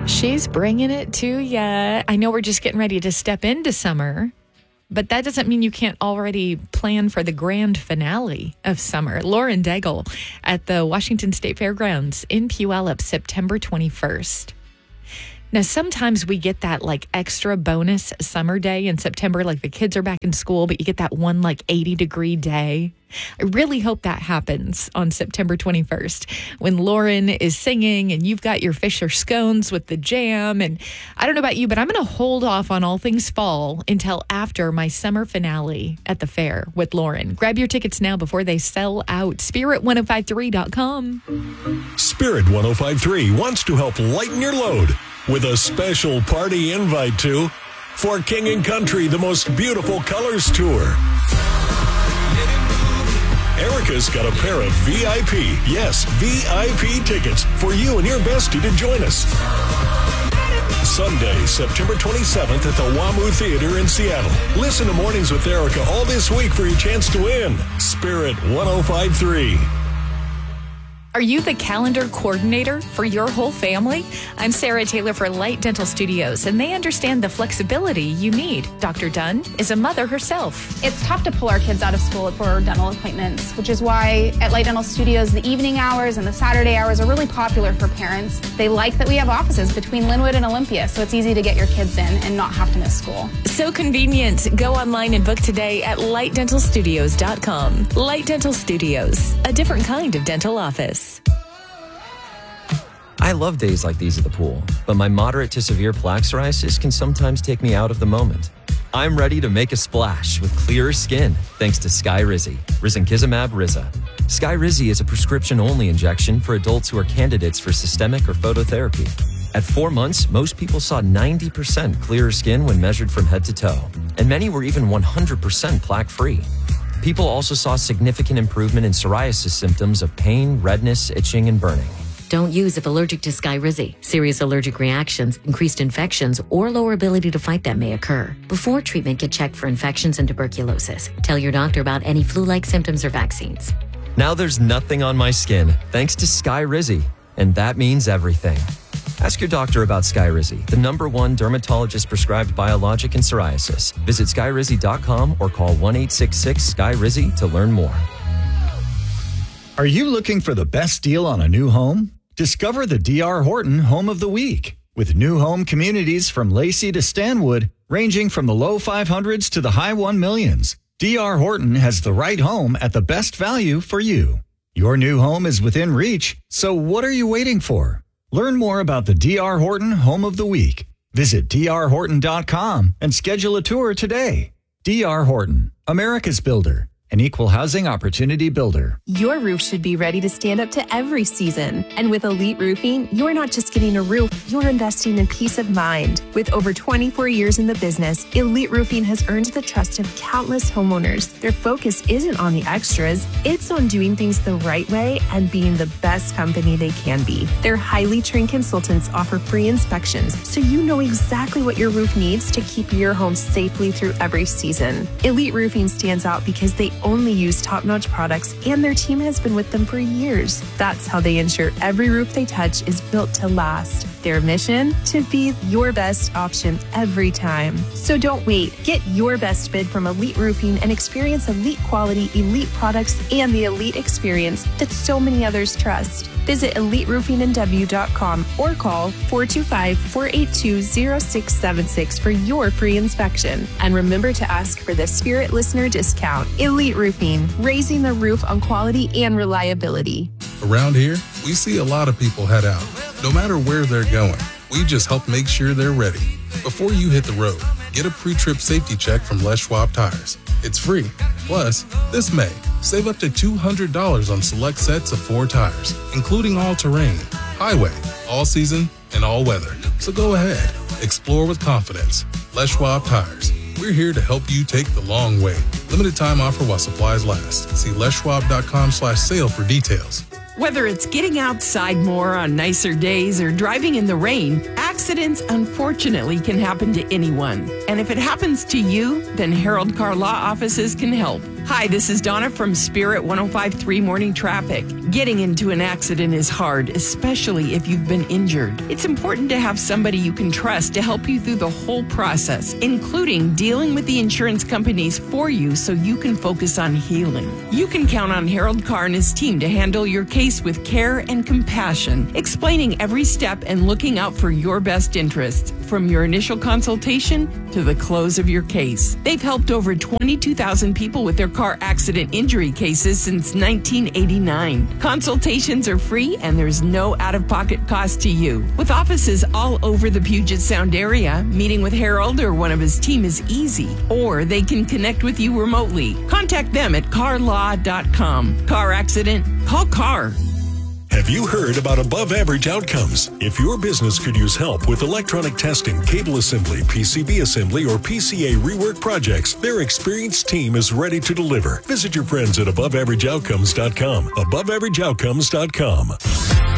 She's bringing it to ya. I know we're just getting ready to step into summer, but that doesn't mean you can't already plan for the grand finale of summer. Lauren Daigle at the Washington State Fairgrounds in Puyallup, September 21st. Now, sometimes we get that like extra bonus summer day in September, like the kids are back in school, but you get that one like 80-degree day. I really hope that happens on September 21st when Lauren is singing and you've got your Fisher scones with the jam. And I don't know about you, but I'm going to hold off on all things fall until after my summer finale at the fair with Lauren. Grab your tickets now before they sell out. Spirit1053.com. Spirit 1053 wants to help lighten your load with a special party invite to For King and Country, the Most Beautiful Colors Tour. Erica's got a pair of VIP, yes, VIP tickets for you and your bestie to join us. Sunday, September 27th at the WAMU Theater in Seattle. Listen to Mornings with Erica all this week for your chance to win. Spirit 1053. Are you the calendar coordinator for your whole family? I'm Sarah Taylor for Light Dental Studios, and they understand the flexibility you need. Dr. Dunn is a mother herself. It's tough to pull our kids out of school for dental appointments, which is why at Light Dental Studios, the evening hours and the Saturday hours are really popular for parents. They like that we have offices between Linwood and Olympia, so it's easy to get your kids in and not have to miss school. So convenient. Go online and book today at lightdentalstudios.com. Light Dental Studios, a different kind of dental office. I love days like these at the pool, but my moderate to severe plaque psoriasis can sometimes take me out of the moment. I'm ready to make a splash with clearer skin thanks to Skyrizi, risankizumab Riza. Skyrizi is a prescription-only injection for adults who are candidates for systemic or phototherapy. At 4 months, most people saw 90% clearer skin when measured from head to toe, and many were even 100% plaque-free. People also saw significant improvement in psoriasis symptoms of pain, redness, itching, and burning. Don't use if allergic to Skyrizi. Serious allergic reactions, increased infections, or lower ability to fight them may occur. Before treatment, get checked for infections and tuberculosis. Tell your doctor about any flu-like symptoms or vaccines. Now there's nothing on my skin thanks to Skyrizi, and that means everything. Ask your doctor about Skyrizi, the #1 dermatologist-prescribed biologic in psoriasis. Visit skyrizi.com or call 1-866-SKY-RIZI to learn more. Are you looking for the best deal on a new home? Discover the D.R. Horton Home of the Week. With new home communities from Lacey to Stanwood, ranging from the low 500s to the high 1 millions, D.R. Horton has the right home at the best value for you. Your new home is within reach, so what are you waiting for? Learn more about the D.R. Horton Home of the Week. Visit drhorton.com and schedule a tour today. D.R. Horton, America's builder. An equal housing opportunity builder. Your roof should be ready to stand up to every season. And with Elite Roofing, you're not just getting a roof, you're investing in peace of mind. With over 24 years in the business, Elite Roofing has earned the trust of countless homeowners. Their focus isn't on the extras, it's on doing things the right way and being the best company they can be. Their highly trained consultants offer free inspections, so you know exactly what your roof needs to keep your home safely through every season. Elite Roofing stands out because they only use top-notch products, and their team has been with them for years. That's how they ensure every roof they touch is built to last. Their mission? To be your best option every time. So don't wait. Get your best bid from Elite Roofing and experience elite quality, elite products, and the elite experience that so many others trust. Visit EliteRoofingNW.com or call 425-482-0676 for your free inspection. And remember to ask for the Spirit Listener discount. Elite Roofing, raising the roof on quality and reliability. Around here, we see a lot of people head out. No matter where they're going, we just help make sure they're ready. Before you hit the road, get a pre-trip safety check from Les Schwab Tires. It's free. Plus, this May, save up to $200 on select sets of 4 tires, including all-terrain, highway, all-season, and all-weather. So go ahead. Explore with confidence. Les Schwab Tires. We're here to help you take the long way. Limited time offer while supplies last. See leschwab.com/sale for details. Whether it's getting outside more on nicer days or driving in the rain, accidents unfortunately can happen to anyone. And if it happens to you, then Harold Car Law Offices can help. Hi, this is Donna from Spirit 105.3 Morning Traffic. Getting into an accident is hard, especially if you've been injured. It's important to have somebody you can trust to help you through the whole process, including dealing with the insurance companies for you so you can focus on healing. You can count on Harold Carr and his team to handle your case with care and compassion, explaining every step and looking out for your best interests, from your initial consultation to the close of your case. They've helped over 22,000 people with their car accident injury cases since 1989. Consultations are free and there's no out-of-pocket cost to you. With offices all over the Puget Sound area, meeting with Harold or one of his team is easy, or they can connect with you remotely. Contact them at carlaw.com. Car accident? Call Carr. Have you heard about Above Average Outcomes? If your business could use help with electronic testing, cable assembly, PCB assembly, or PCA rework projects, their experienced team is ready to deliver. Visit your friends at AboveAverageOutcomes.com. AboveAverageOutcomes.com.